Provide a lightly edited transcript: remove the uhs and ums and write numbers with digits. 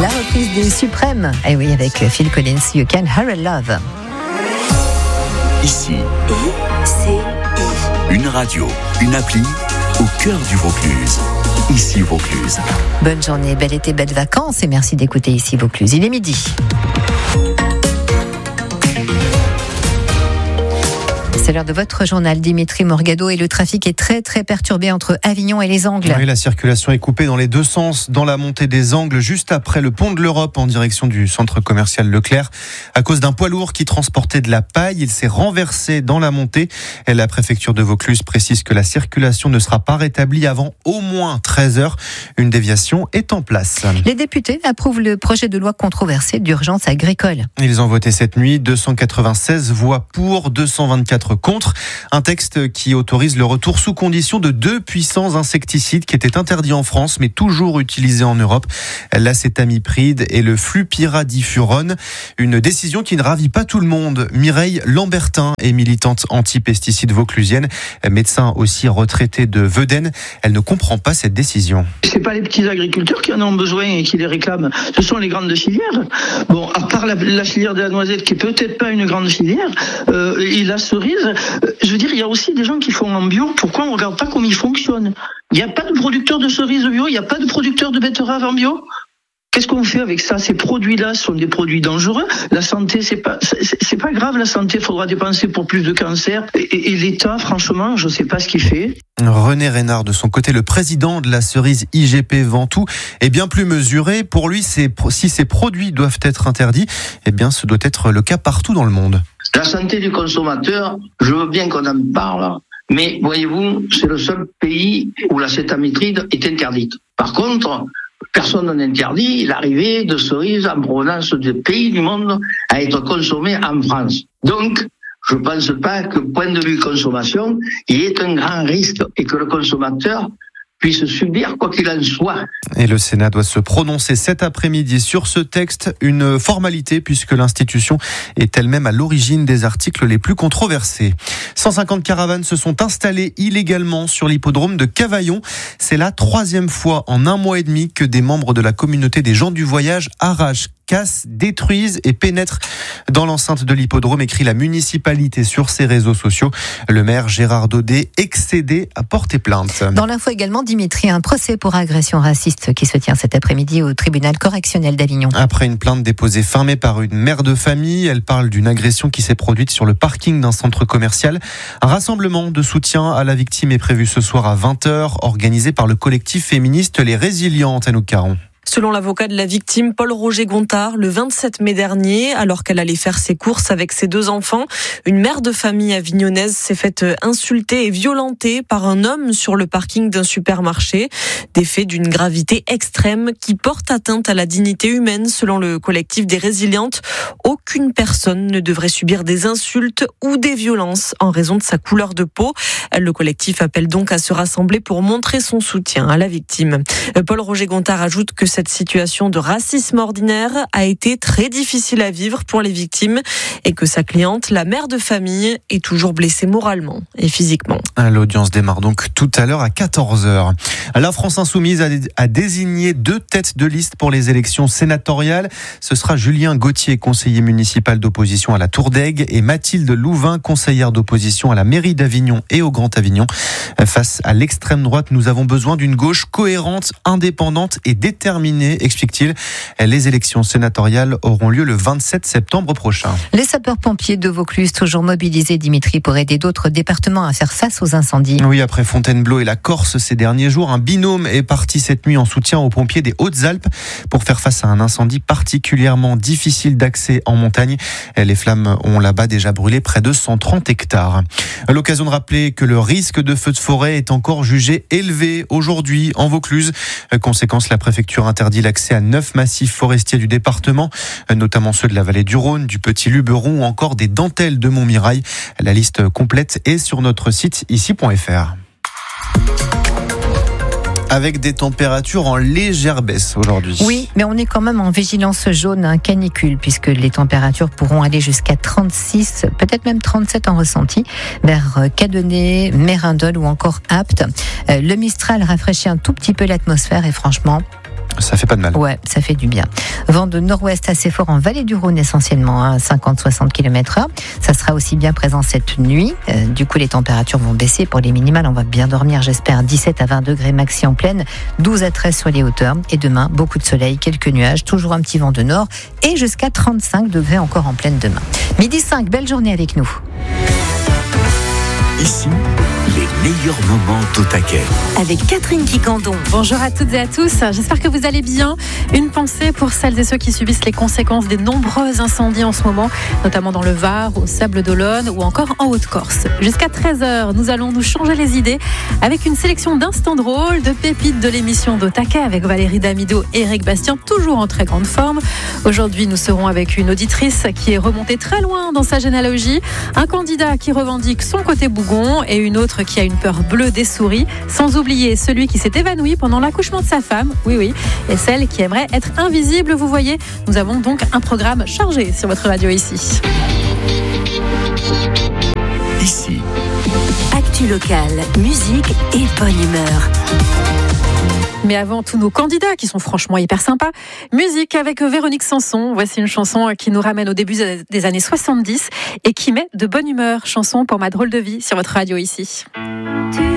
La reprise des Suprêmes. Et oui, avec Phil Collins, You Can Hurry Love. Ici, une radio, une appli au cœur du Vaucluse. Ici Vaucluse. Bonne journée, bel été, belles vacances et merci d'écouter Ici Vaucluse. Il est midi. C'est l'heure de votre journal, Dimitri Morgado, et le trafic est très très perturbé entre Avignon et les Angles. Oui, la circulation est coupée dans les deux sens dans la montée des Angles, juste après le pont de l'Europe en direction du centre commercial Leclerc. À cause d'un poids lourd qui transportait de la paille, il s'est renversé dans la montée. Et la préfecture de Vaucluse précise que la circulation ne sera pas rétablie avant au moins 13h. Une déviation est en place. Les députés approuvent le projet de loi controversé d'urgence agricole. Ils ont voté cette nuit, 296 voix pour, 224 contre. Un texte qui autorise le retour sous condition de 2 puissants insecticides qui étaient interdits en France mais toujours utilisés en Europe, l'acétamipride et le flupiradifurone. Une décision qui ne ravit pas tout le monde. Mireille Lambertin est militante anti-pesticides vauclusienne, médecin aussi retraitée de Veden. Elle ne comprend pas cette décision. C'est pas les petits agriculteurs qui en ont besoin et qui les réclament, ce sont les grandes filières. Bon, à part la filière de la noisette qui est peut-être pas une grande filière, et la cerise, je veux dire, il y a aussi des gens qui font en bio. Pourquoi on ne regarde pas comment ils fonctionnent ? Il n'y a pas de producteurs de cerises bio, il n'y a pas de producteurs de betteraves en bio. Qu'est-ce qu'on fait avec ça ? Ces produits-là sont des produits dangereux. La santé, c'est pas grave. La santé, il faudra dépenser pour plus de cancers. Et l'État, franchement, je ne sais pas ce qu'il fait. René Reynard, de son côté, le président de la cerise IGP Ventoux, est bien plus mesuré. Pour lui, si ces produits doivent être interdits, eh bien, ce doit être le cas partout dans le monde. La santé du consommateur, je veux bien qu'on en parle, mais voyez-vous, c'est le seul pays où l'acétamipride est interdite. Par contre, personne n'interdit l'arrivée de cerises en provenance des pays du monde à être consommées en France. Donc, je ne pense pas que, point de vue consommation, il y ait un grand risque et que le consommateur puisse subir quoi qu'il en soit. Et le Sénat doit se prononcer cet après-midi sur ce texte, une formalité puisque l'institution est elle-même à l'origine des articles les plus controversés. 150 caravanes se sont installées illégalement sur l'hippodrome de Cavaillon. C'est la 3e fois en 1 mois et demi que des membres de la communauté des gens du voyage arrachent, cassent, détruisent et pénètrent dans l'enceinte de l'hippodrome, écrit la municipalité sur ses réseaux sociaux. Le maire Gérard Daudet, excédé, a porté plainte. Dans l'info également, Dimitri, un procès pour agression raciste qui se tient cet après-midi au tribunal correctionnel d'Avignon. Après une plainte déposée fin mai par une mère de famille, elle parle d'une agression qui s'est produite sur le parking d'un centre commercial. Un rassemblement de soutien à la victime est prévu ce soir à 20h, organisé par le collectif féministe Les Résilientes, Anouk Caron. Selon l'avocat de la victime, Paul-Roger Gontard, le 27 mai dernier, alors qu'elle allait faire ses courses avec ses 2 enfants, une mère de famille avignonnaise s'est faite insulter et violenter par un homme sur le parking d'un supermarché. Des faits d'une gravité extrême qui portent atteinte à la dignité humaine, selon le collectif des Résilientes. Aucune personne ne devrait subir des insultes ou des violences en raison de sa couleur de peau. Le collectif appelle donc à se rassembler pour montrer son soutien à la victime. Paul-Roger Gontard ajoute que cette situation de racisme ordinaire a été très difficile à vivre pour les victimes et que sa cliente, la mère de famille, est toujours blessée moralement et physiquement. L'audience démarre donc tout à l'heure à 14h. La France Insoumise a désigné 2 têtes de liste pour les élections sénatoriales. Ce sera Julien Gauthier, conseiller municipal d'opposition à la Tour d'Aigues, et Mathilde Louvain, conseillère d'opposition à la mairie d'Avignon et au Grand Avignon. Face à l'extrême droite, nous avons besoin d'une gauche cohérente, indépendante et déterminée, explique-t-il. Les élections sénatoriales auront lieu le 27 septembre prochain. Les sapeurs-pompiers de Vaucluse, toujours mobilisés, Dimitri, pour aider d'autres départements à faire face aux incendies. Oui, après Fontainebleau et la Corse ces derniers jours, un binôme est parti cette nuit en soutien aux pompiers des Hautes-Alpes pour faire face à un incendie particulièrement difficile d'accès en montagne. Les flammes ont là-bas déjà brûlé près de 130 hectares. L'occasion de rappeler que le risque de feu de forêt est encore jugé élevé aujourd'hui en Vaucluse. Conséquence, la préfecture interdit l'accès à 9 massifs forestiers du département, notamment ceux de la vallée du Rhône, du Petit Luberon ou encore des dentelles de Montmirail. La liste complète est sur notre site ici.fr. Avec des températures en légère baisse aujourd'hui. Oui, mais on est quand même en vigilance jaune, canicule, puisque les températures pourront aller jusqu'à 36, peut-être même 37 en ressenti, vers Cadenet, Mérindol ou encore Apt. Le Mistral rafraîchit un tout petit peu l'atmosphère et franchement, Ça fait pas de mal. Ouais, ça fait du bien. Vent de nord-ouest assez fort en vallée du Rhône essentiellement, à 50-60 km/h. Ça sera aussi bien présent cette nuit. Du coup, les températures vont baisser. Pour les minimales, on va bien dormir, j'espère. 17 à 20 degrés maxi en plaine, 12 à 13 sur les hauteurs. Et demain, beaucoup de soleil, quelques nuages, toujours un petit vent de nord et jusqu'à 35 degrés encore en plaine demain. 12h05, belle journée avec nous. Ici, les meilleurs moments au taquet. Avec Catherine Quicandon. Bonjour à toutes et à tous, j'espère que vous allez bien. Une pensée pour celles et ceux qui subissent les conséquences des nombreux incendies en ce moment, notamment dans le Var, au Sables d'Olonne ou encore en Haute-Corse. Jusqu'à 13h, nous allons nous changer les idées avec une sélection d'instants drôles, de pépites de l'émission d'Au Taquet avec Valérie Damido et Eric Bastien, toujours en très grande forme. Aujourd'hui, nous serons avec une auditrice qui est remontée très loin dans sa généalogie, un candidat qui revendique son côté bougon et une autre qui a une peur bleue des souris, sans oublier celui qui s'est évanoui pendant l'accouchement de sa femme, oui, et celle qui aimerait être invisible, vous voyez. Nous avons donc un programme chargé sur votre radio ici. Ici. Actu locale, musique et bonne humeur. Mais avant, tous nos candidats qui sont franchement hyper sympas. Musique avec Véronique Sanson. Voici une chanson qui nous ramène au début des années 70 et qui met de bonne humeur. Chanson pour ma drôle de vie sur votre radio ici.